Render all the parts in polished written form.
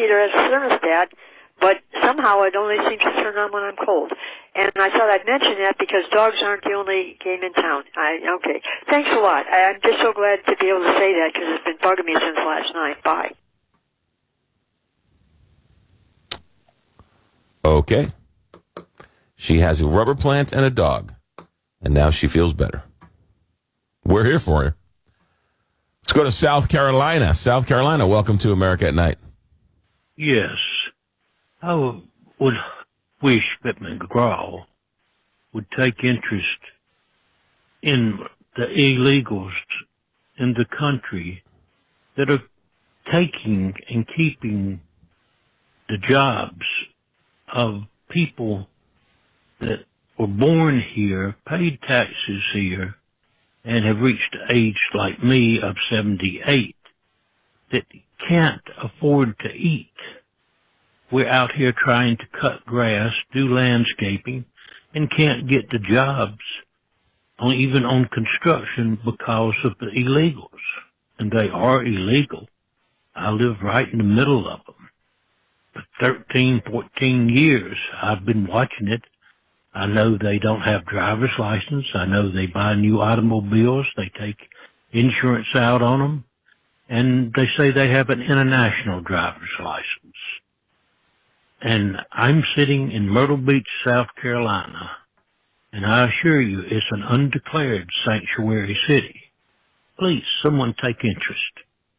heater has a thermostat, but somehow it only seems to turn on when I'm cold. And I thought I'd mention that because dogs aren't the only game in town. Okay. Thanks a lot. I'm just so glad to be able to say that because it's been bugging me since last night. Bye. Okay. She has a rubber plant and a dog, and now she feels better. We're here for her. Let's go to South Carolina. South Carolina, welcome to America at Night. Yes. I would wish that McGraw would take interest in the illegals in the country that are taking and keeping the jobs of people that were born here, paid taxes here, and have reached the age like me of 78 that can't afford to eat. We're out here trying to cut grass, do landscaping, and can't get the jobs, even on construction, because of the illegals. And they are illegal. I live right in the middle of them. For 13, 14 years, I've been watching it. I know they don't have driver's license. I know they buy new automobiles. They take insurance out on them. And they say they have an international driver's license. And I'm sitting in Myrtle Beach, South Carolina, and I assure you it's an undeclared sanctuary city. Please, someone take interest.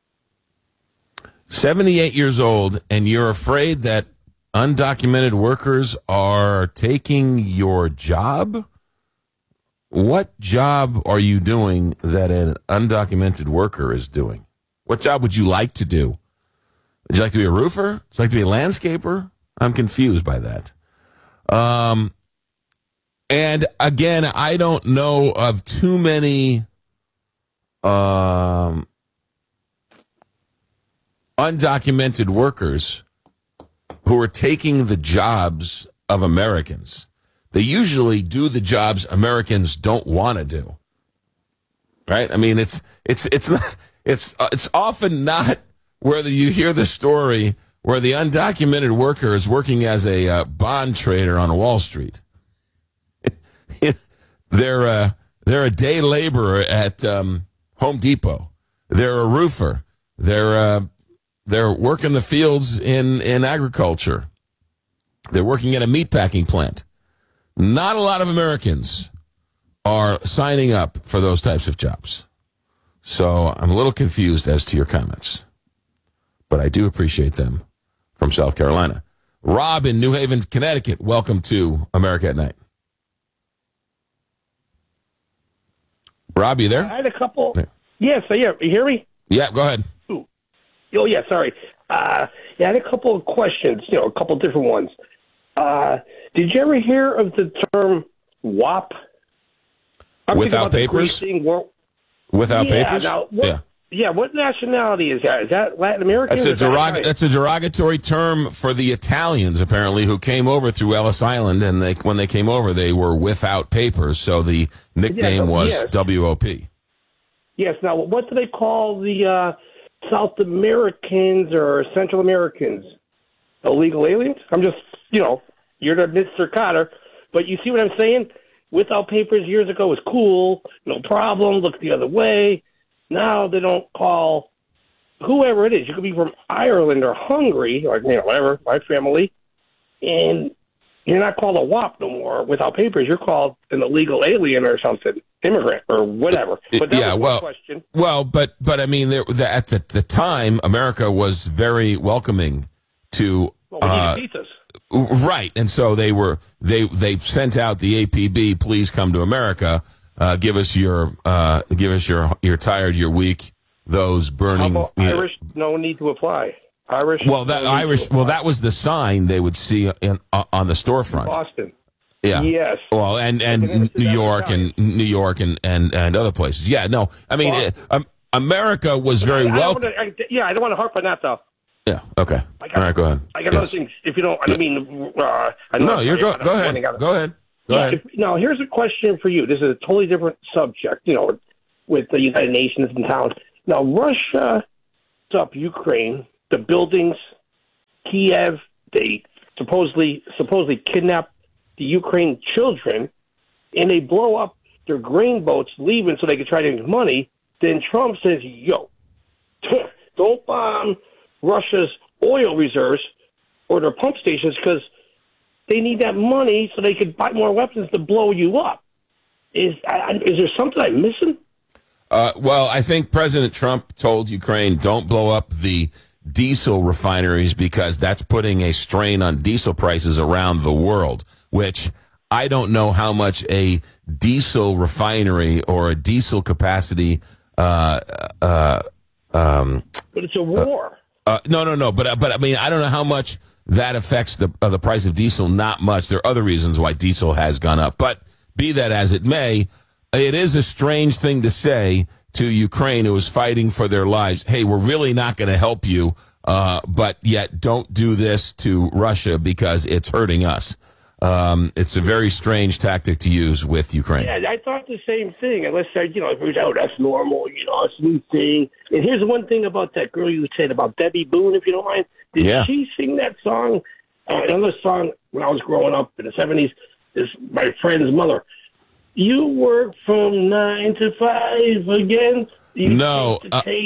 78 years old, and you're afraid that undocumented workers are taking your job? What job are you doing that an undocumented worker is doing? What job would you like to do? Would you like to be a roofer? Would you like to be a landscaper? I'm confused by that. And again, I don't know of too many undocumented workers who are taking the jobs of Americans. They usually do the jobs Americans don't want to do. Right? I mean, it's often not whether you hear the story where the undocumented worker is working as a bond trader on Wall Street. They're a day laborer at Home Depot. They're a roofer. They're working the fields in agriculture. They're working at a meatpacking plant. Not a lot of Americans are signing up for those types of jobs. So I'm a little confused as to your comments, but I do appreciate them. From South Carolina. Rob in New Haven, Connecticut. Welcome to America at Night. Rob, you there? I had a couple. Yeah. Yes, yeah. You hear me? Yeah, go ahead. Ooh. Oh, yeah, sorry. I had a couple of questions, a couple different ones. Did you ever hear of the term WAP? Without papers? Without papers? Now, what nationality is that? Is that Latin American? That's a derogatory term for the Italians, apparently, who came over through Ellis Island, and when they came over, they were without papers, so the nickname was WOP. Yes. Now, what do they call the South Americans or Central Americans? Illegal aliens? I'm just, you're the Mr. Cotter, but you see what I'm saying? Without papers years ago was cool, no problem, look the other way. Now they don't call whoever it is. You could be from Ireland or Hungary or whatever, my family, and you're not called a WAP no more without papers. You're called an illegal alien or something, immigrant or whatever. But that was my question. Well, but I mean, at the time, America was very welcoming to. We needed pizzas. Right, and so they sent out the APB. Please come to America. Give us your tired, your weak, those burning. How about Irish? No need to apply. Irish. That was the sign they would see on the storefront. Boston. Yeah. Yes. Well, and New York and other places. Yeah. No, I mean, America was very welcome. I don't want to harp on that though. Yeah. Okay. All right. Go ahead. I got other things. If you don't, I mean, no, you're go ahead. Go ahead. Go ahead. Now, here's a question for you. This is a totally different subject, with the United Nations and towns. Now, Russia up Ukraine, the buildings Kiev, they supposedly kidnap the Ukraine children, and they blow up their grain boats leaving so they can try to make money. Then Trump says, yo, don't bomb Russia's oil reserves or their pump stations because they need that money so they could buy more weapons to blow you up. Is there something I'm missing? Well, I think President Trump told Ukraine, don't blow up the diesel refineries because that's putting a strain on diesel prices around the world, which I don't know how much a diesel refinery or a diesel capacity. But it's a war. No. But I mean, I don't know how much that affects the price of diesel. Not much. There are other reasons why diesel has gone up. But be that as it may, it is a strange thing to say to Ukraine, who is fighting for their lives. Hey, we're really not going to help you, but yet don't do this to Russia because it's hurting us. It's a very strange tactic to use with Ukraine. Yeah, I thought the same thing. Unless that's normal, it's a new thing. And here's one thing about that girl you said about Debbie Boone, if you don't mind. Did she sing that song? Another song when I was growing up in the 70s is my friend's mother. You work from 9 to 5 again. No,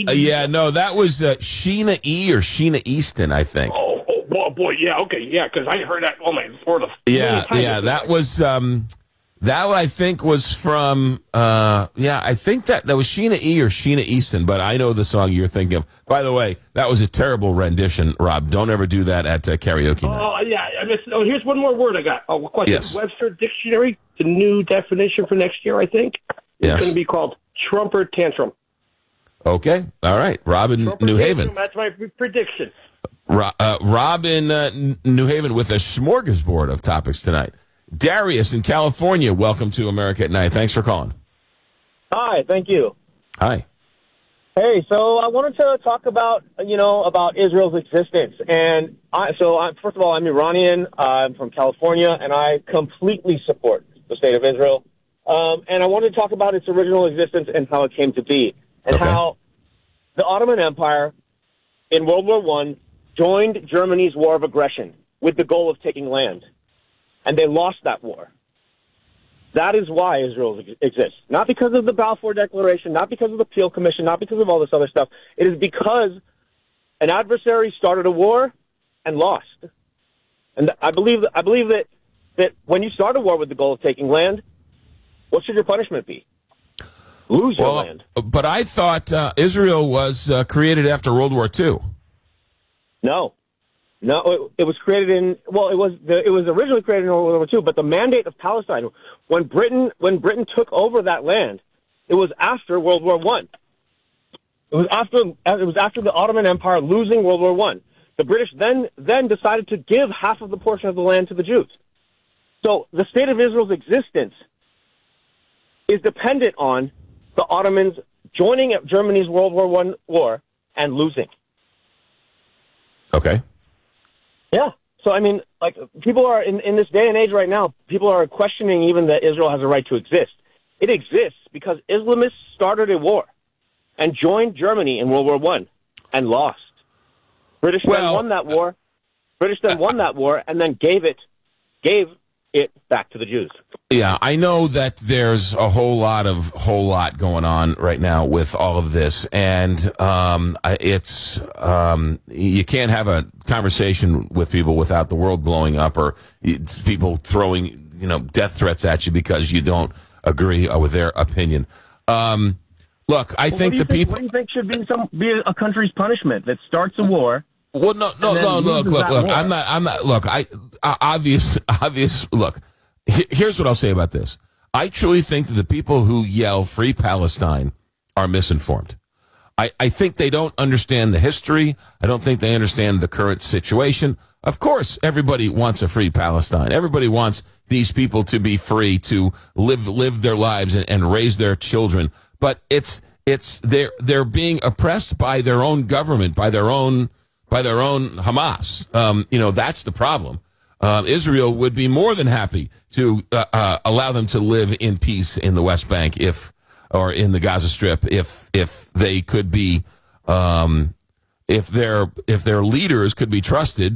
that was Sheena E. or Sheena Easton, I think. Oh boy, yeah, okay, yeah, because I heard that. Oh my, sort of. Yeah, that was that I think was from I think that was Sheena E. or Sheena Easton, but I know the song you're thinking of. By the way, that was a terrible rendition, Rob. Don't ever do that at karaoke night. Oh yeah, here's one more word I got. Oh, question. Yes. Webster Dictionary, the new definition for next year, I think, is going to be called Trumper tantrum. Okay, all right, Rob in New Haven. That's my prediction. Rob in New Haven with a smorgasbord of topics tonight. Darius in California, welcome to America at Night. Thanks for calling. Hi, thank you. Hi. Hey, so I wanted to talk about Israel's existence. And first of all, I'm Iranian. I'm from California, and I completely support the state of Israel. And I wanted to talk about its original existence and how it came to be, and how the Ottoman Empire in World War I joined Germany's war of aggression with the goal of taking land. And they lost that war. That is why Israel exists. Not because of the Balfour Declaration, not because of the Peel Commission, not because of all this other stuff. It is because an adversary started a war and lost. And I believe that when you start a war with the goal of taking land, what should your punishment be? Lose your land. But I thought Israel was created after World War II. No, it was created it was originally created in World War II, but the mandate of Palestine, when Britain took over that land, it was after World War I. It was after the Ottoman Empire losing World War I. The British then decided to give half of the portion of the land to the Jews. So the state of Israel's existence is dependent on the Ottomans joining Germany's World War I war and losing. Okay. Yeah. So, I mean, people are, in this day and age right now, people are questioning even that Israel has a right to exist. It exists because Islamists started a war and joined Germany in World War I and lost. British then won that war. British then won that war and then gave it back to the Jews. Yeah, I know that there's a whole lot going on right now with all of this, and it's you can't have a conversation with people without the world blowing up or people throwing death threats at you because you don't agree with their opinion. Look, I think the people. What do you think should be a country's punishment that starts a war? Well, no. Look. I'm not. Look, obvious. Look, here's what I'll say about this. I truly think that the people who yell "Free Palestine" are misinformed. I think they don't understand the history. I don't think they understand the current situation. Of course, everybody wants a free Palestine. Everybody wants these people to be free to live their lives and raise their children. But they're being oppressed by their own government, by their own Hamas. That's the problem. Israel would be more than happy to allow them to live in peace in the West Bank or in the Gaza Strip if they could be if their leaders could be trusted